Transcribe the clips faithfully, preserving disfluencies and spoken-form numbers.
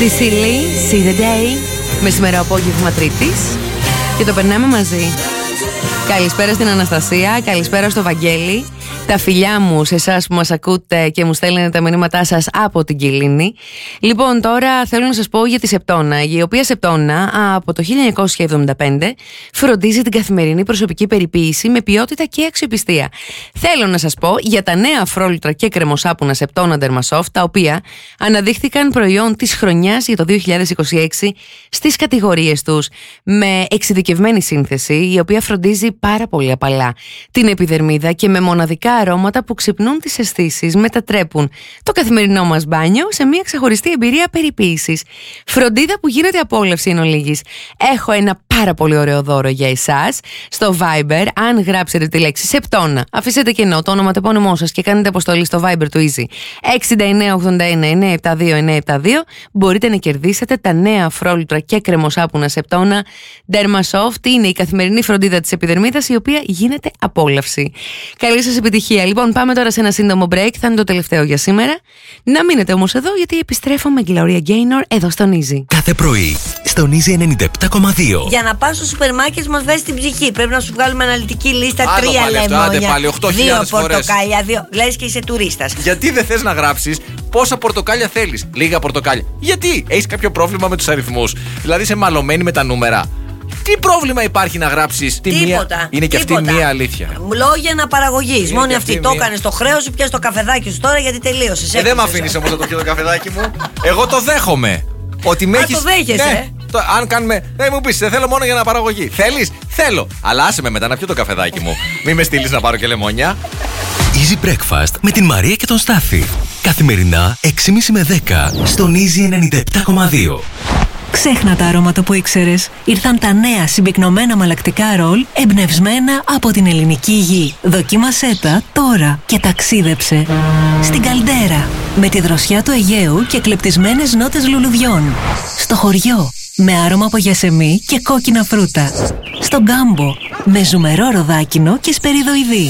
Δυσίλη, See the Day. Μεσημερό απόγευμα Τρίτης. Και το περνάμε μαζί. Καλησπέρα στην Αναστασία, καλησπέρα στο Βαγγέλη. Τα φιλιά μου σε εσάς που μας ακούτε και μου στέλνετε τα μηνύματά σας από την Κιλίνη. Λοιπόν, τώρα θέλω να σας πω για τη Σεπτόνα, η οποία Σεπτόνα από το χίλια εννιακόσια εβδομήντα πέντε φροντίζει την καθημερινή προσωπική περιποίηση με ποιότητα και αξιοπιστία. Θέλω να σας πω για τα νέα αφρόλουτρα και κρεμοσάπουνα Σεπτόνα Dermasoft, τα οποία αναδείχθηκαν προϊόν της χρονιάς για το δύο χιλιάδες είκοσι έξι στις κατηγορίες τους, με εξειδικευμένη σύνθεση, η οποία φροντίζει πάρα πολύ απαλά την επιδερμίδα και με μοναδικά αρώματα που ξυπνούν τις αισθήσεις, μετατρέπουν το καθημερινό μας μπάνιο σε μια ξεχωριστή εμπειρία περιποίησης. Φροντίδα που γίνεται απόλαυση εν ολίγης. Έχω ένα πάρα πολύ ωραίο δώρο για εσάς στο Viber. Αν γράψετε τη λέξη Σεπτόνα, αφήσετε κενό το όνομα, το επώνυμό σας και κάνετε αποστολή στο Viber του Easy έξι εννιά ογδόντα ένα εννιά επτά δύο εννιά επτά δύο, μπορείτε να κερδίσετε τα νέα αφρόλουτρα και κρεμοσάπουνα Σεπτόνα Dermasoft. Είναι η καθημερινή φροντίδα της επιδερμίδας, η οποία γίνεται απόλαυση. Καλή σας επιτυχία. Λοιπόν, πάμε τώρα σε ένα σύντομο break. Θα είναι το τελευταίο για σήμερα. Να μείνετε όμως εδώ, γιατί επιστρέφω με Gloria Gaynor εδώ στον Easy. Κάθε πρωί στον Easy ενενήντα επτά κόμμα δύο. Για να πας στο σούπερ μάρκετ μας βάζει την ψυχή. Πρέπει να σου βγάλουμε αναλυτική λίστα. Άντε τρία πάλι αυτό, άντε λεμόνια, πάλι, οκτώ χιλιάδες δύο φορές. πορτοκάλια, δύο. Λες και είσαι τουρίστας. Γιατί δεν θες να γράψεις πόσα πορτοκάλια θέλεις? Λίγα πορτοκάλια. Γιατί? Έχεις κάποιο πρόβλημα με τους αριθμούς? Δηλαδή είσαι μαλωμένη με τα νούμερα? Τι πρόβλημα υπάρχει να γράψεις τη μία? Είναι και αυτή μία αλήθεια. Λόγια αναπαραγωγής. Είναι Μόνη αυτή αυτή. Το μία. έκανες το χρέος σου, πιάσε το καφεδάκι σου τώρα, γιατί τελείωσες. Ε, δεν με αφήνεις όμως να το πιω το καφεδάκι μου. Εγώ το δέχομαι. Ότι με Α, έχεις... το δέχεσαι. Ναι, το, αν κάνουμε. Δεν μου πεις, δεν θέλω μόνο για αναπαραγωγή. Θέλεις? Θέλω. Αλλά άσε με μετά να πιω το καφεδάκι μου. Μη με στείλεις να πάρω και λεμόνια. Easy Breakfast με την Μαρία και τον Στάφη. Καθημερινά έξι και μισή με δέκα στον Easy ενενήντα επτά κόμμα δύο. Ξέχνα τα αρώματα που ήξερες. Ήρθαν τα νέα συμπυκνωμένα μαλακτικά ρολ, εμπνευσμένα από την ελληνική γη. Δοκίμασέ τα τώρα και ταξίδεψε στην Καλντέρα, με τη δροσιά του Αιγαίου και κλεπτισμένες νότες λουλουδιών. Στο χωριό, με άρωμα από γιασεμί και κόκκινα φρούτα. Στο Γκάμπο, με ζουμερό ροδάκινο και σπεριδοειδή.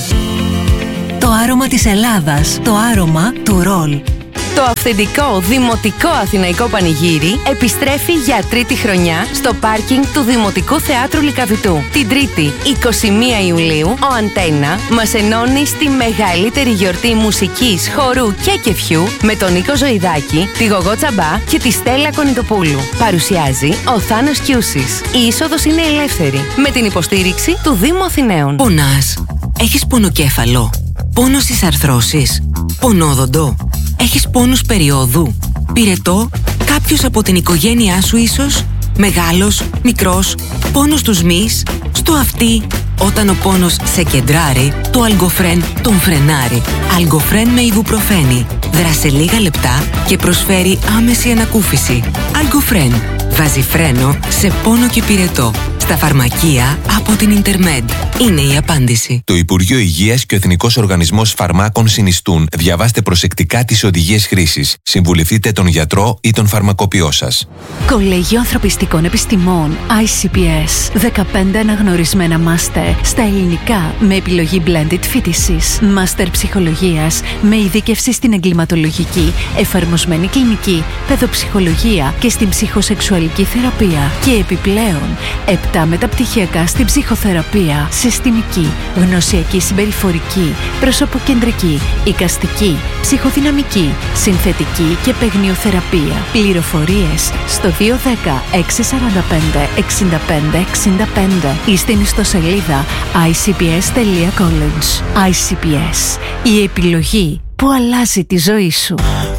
Το άρωμα της Ελλάδας, το άρωμα του ρολ. Το αυθεντικό δημοτικό αθηναϊκό πανηγύρι επιστρέφει για τρίτη χρονιά στο πάρκινγκ του Δημοτικού Θεάτρου Λυκαβητού. Την Τρίτη, εικοστή πρώτη Ιουλίου, ο Αντένα μας ενώνει στη μεγαλύτερη γιορτή μουσικής, χορού και κεφιού με τον Νίκο Ζωηδάκη, τη Γογό Τσαμπά και τη Στέλλα Κονιτοπούλου. Παρουσιάζει ο Θάνος Κιούσης. Η είσοδος είναι ελεύθερη, με την υποστήριξη του Δήμου Αθηναίων. Πονάς? Έχεις πονοκέφαλο? Πόνο στις αρθρώσεις? Πονόδοντο? Έχεις πόνους περιόδου? Πυρετό? Κάποιος από την οικογένειά σου ίσως? Μεγάλος? Μικρός? Πόνος στους μυς? Στο αυτί? Όταν ο πόνος σε κεντράρει, το Αλγκοφρέν τον φρενάρει. Αλγκοφρέν με ιβουπροφένη. Δράσε λίγα λεπτά και προσφέρει άμεση ανακούφιση. Αλγκοφρέν. Βάζει φρένο σε πόνο και πυρετό. Στα φαρμακεία από την Ιντερμέντ. Είναι η απάντηση. Το Υπουργείο Υγείας και ο Εθνικός Οργανισμός Φαρμάκων συνιστούν. Διαβάστε προσεκτικά τις οδηγίες χρήσης. Συμβουλευτείτε τον γιατρό ή τον φαρμακοποιό σας. Κολέγιο Ανθρωπιστικών Επιστημών άι σι πι ες. δεκαπέντε αναγνωρισμένα μάστερ στα ελληνικά με επιλογή blended φοιτησης. Μάστερ ψυχολογίας με ειδίκευση στην εγκληματολογική, εφαρμοσμένη κλινική, παιδοψυχολογία και στην ψυχοσεξουαλική θεραπεία. Και επιπλέον επτά μεταπτυχιακά στην ψυχοθεραπεία, συστημική, γνωσιακή συμπεριφορική, προσωποκεντρική, εικαστική, ψυχοδυναμική, συνθετική και παιγνιοθεραπεία. Πληροφορίες στο δύο ένα μηδέν έξι τέσσερα πέντε έξι πέντε έξι πέντε ή στην ιστοσελίδα άι σι πι ες τελεία college. άι σι πι ες, η επιλογή που αλλάζει τη ζωή σου.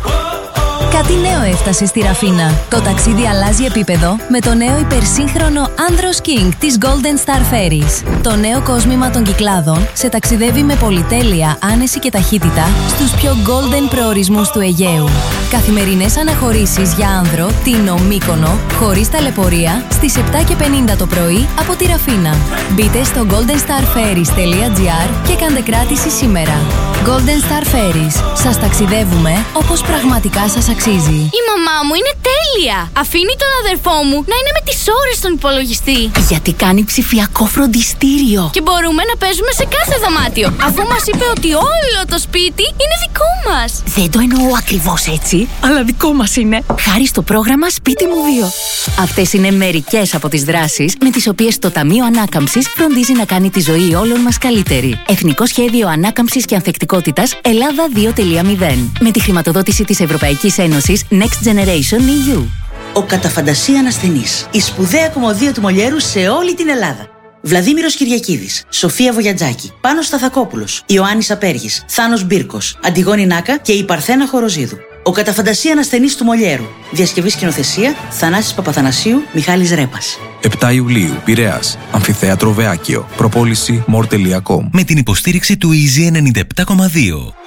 Κάτι νέο έφτασε στη Ραφίνα. Το ταξίδι αλλάζει επίπεδο με το νέο υπερσύγχρονο Andros King της Golden Star Ferries. Το νέο κόσμημα των Κυκλάδων σε ταξιδεύει με πολυτέλεια, άνεση και ταχύτητα στους πιο golden προορισμούς του Αιγαίου. Καθημερινές αναχωρήσεις για άνδρο, Τίνο, Μύκονο, χωρίς ταλαιπωρία, στις επτά και πενήντα το πρωί από τη Ραφίνα. Μπείτε στο golden star ferries τελεία gr και κάντε κράτηση σήμερα. Golden Star Ferries. Σας ταξιδεύουμε όπως πραγματικά σας αξίζει. Η μαμά μου είναι τέλεια! τέλεια! Αφήνει τον αδερφό μου να είναι με τις ώρες στον υπολογιστή. Γιατί κάνει ψηφιακό φροντιστήριο. Και μπορούμε να παίζουμε σε κάθε δωμάτιο, αφού μας είπε ότι όλο το σπίτι είναι δικό μας. Δεν το εννοώ ακριβώς έτσι, αλλά δικό μας είναι. Χάρη στο πρόγραμμα Σπίτι μου δύο. Αυτές είναι μερικές από τις δράσεις με τις οποίες το Ταμείο Ανάκαμψης φροντίζει να κάνει τη ζωή όλων μας καλύτερη. Εθνικό Σχέδιο Ανάκαμψης και Ανθεκτικότητας Ελλάδα δύο κόμμα μηδέν. Με τη χρηματοδότηση της Ευρωπαϊκής Ένωσης Next Generation ι γιου. Ο καταφαντασίαν ασθενής. Η σπουδαία κομμωδία του Μολιέρου σε όλη την Ελλάδα. Βλαδίμηρος Κυριακίδης, Σοφία Βογιατζάκη, Πάνος Σταθακόπουλος, Ιωάννης Απέργης, Θάνος Μπίρκος, Αντιγόνη Νάκα και η Παρθένα Χοροζίδου. Ο καταφαντασίαν ασθενής του Μολιέρου. Διασκευή σκηνοθεσία Θανάσης Παπαθανασίου, Μιχάλης Ρέπας. επτά Ιουλίου, Πειραιάς, Αμφιθέατρο Βεάκιο. Προπόληση μορ τελεία κομ. Με την υποστήριξη του Easy ενενήντα επτά κόμμα δύο.